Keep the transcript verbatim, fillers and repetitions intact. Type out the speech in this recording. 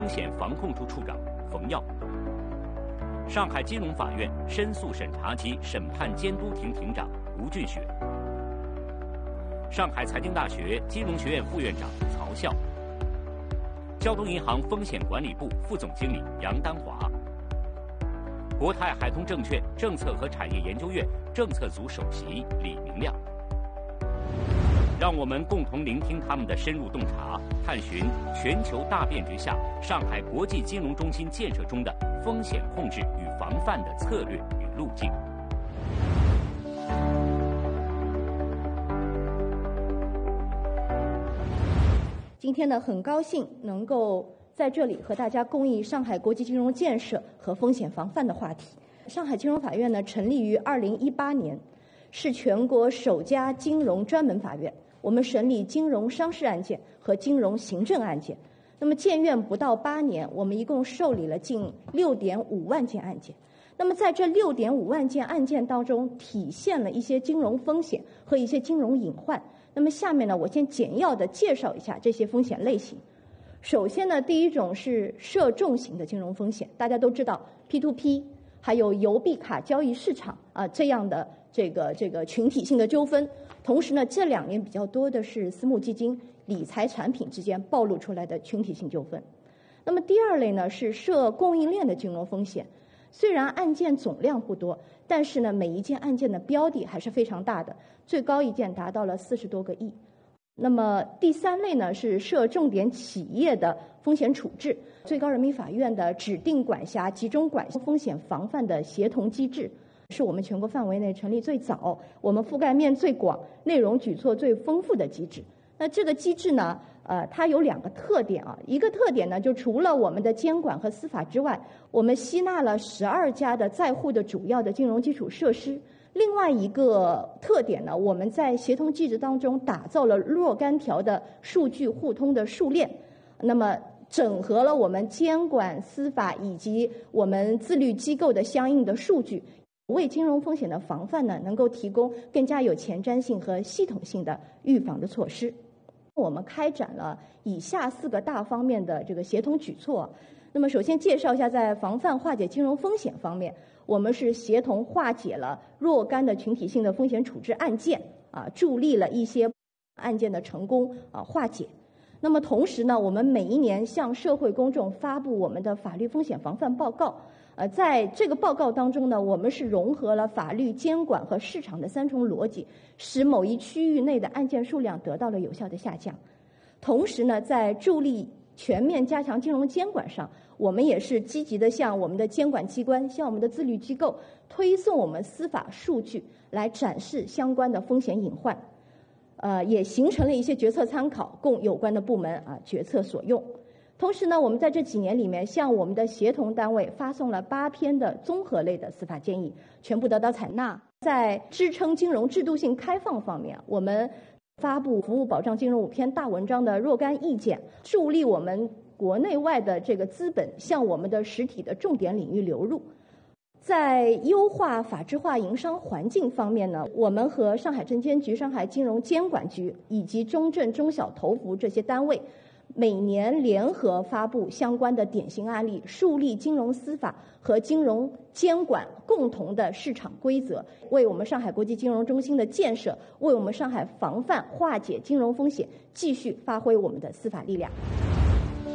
风险防控处处长冯耀，上海金融法院申诉审查及审判监督庭庭长吴俊雪，上海财经大学金融学院副院长曹笑，交通银行风险管理部副总经理杨丹华，国泰海通证券政策和产业研究院政策组首席李明亮。让我们共同聆听他们的深入洞察，探寻全球大变局下上海国际金融中心建设中的风险控制与防范的策略与路径。 今天呢，很高兴能够在这里和大家共议上海国际金融建设和风险防范的话题。上海金融法院呢，成立于二零一八年，是全国首家金融专门法院。我们审理金融商事案件和金融行政案件。那么建院不到八年，我们一共受理了近六点五万件案件。那么在这六点五万件案件当中，体现了一些金融风险和一些金融隐患。那么下面呢，我先简要的介绍一下这些风险类型。首先呢，第一种是涉众型的金融风险，大家都知道 P to P 还有邮币卡交易市场啊这样的这个这个群体性的纠纷。同时呢，这两年比较多的是私募基金、理财产品之间暴露出来的群体性纠纷。那么第二类呢是涉供应链的金融风险，虽然案件总量不多，但是呢每一件案件的标的还是非常大的，最高一件达到了四十多个亿。那么第三类呢是涉重点企业的风险处置，最高人民法院的指定管辖集中管风险防范的协同机制。是我们全国范围内成立最早、我们覆盖面最广、内容举措最丰富的机制。那这个机制呢，呃，它有两个特点啊。一个特点呢，就除了我们的监管和司法之外，我们吸纳了十二家的在沪的主要的金融基础设施。另外一个特点呢，我们在协同机制当中打造了若干条的数据互通的数链，那么整合了我们监管、司法以及我们自律机构的相应的数据。为金融风险的防范呢，能够提供更加有前瞻性和系统性的预防的措施。我们开展了以下四个大方面的这个协同举措。那么，首先介绍一下，在防范化解金融风险方面，我们是协同化解了若干的群体性的风险处置案件，啊，助力了一些案件的成功啊化解。那么同时呢，我们每一年向社会公众发布我们的法律风险防范报告。呃，在这个报告当中呢，我们是融合了法律、监管和市场的三重逻辑，使某一区域内的案件数量得到了有效的下降。同时呢，在助力全面加强金融监管上，我们也是积极的向我们的监管机关、向我们的自律机构推送我们司法数据，来展示相关的风险隐患。呃，也形成了一些决策参考，供有关的部门啊决策所用。同时呢，我们在这几年里面向我们的协同单位发送了八篇的综合类的司法建议，全部得到采纳。在支撑金融制度性开放方面，我们发布服务保障金融五篇大文章的若干意见，助力我们国内外的这个资本向我们的实体的重点领域流入。在优化法治化营商环境方面呢，我们和上海证监局、上海金融监管局以及中证、中小投服这些单位，每年联合发布相关的典型案例，树立金融司法和金融监管共同的市场规则，为我们上海国际金融中心的建设，为我们上海防范化解金融风险继续发挥我们的司法力量。